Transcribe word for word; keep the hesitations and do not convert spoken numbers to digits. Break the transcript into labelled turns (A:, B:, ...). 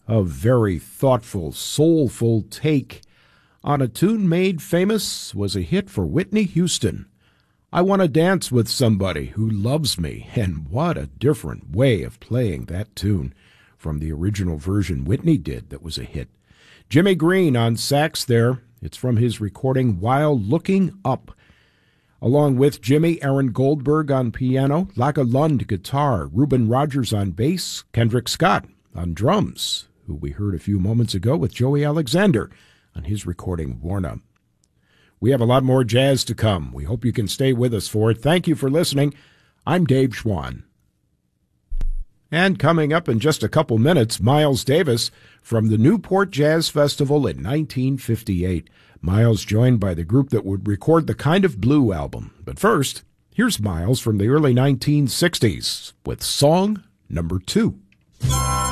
A: A very thoughtful, soulful take on a tune made famous was a hit for Whitney Houston. I Want to Dance with Somebody Who Loves Me, and what a different way of playing that tune from the original version Whitney did that was a hit. Jimmy Green on sax there. It's from his recording While Looking Up. Along with Jimmy, Aaron Goldberg on piano, Laka Lund guitar, Reuben Rogers on bass, Kendrick Scott on drums, who we heard a few moments ago with Joey Alexander on his recording Warna. We have a lot more jazz to come. We hope you can stay with us for it. Thank you for listening. I'm Dave Schwann. And coming up in just a couple minutes, Miles Davis from the Newport Jazz Festival in nineteen fifty-eight. Miles joined by the group that would record the Kind of Blue album. But first, here's Miles from the early nineteen sixties with song number two.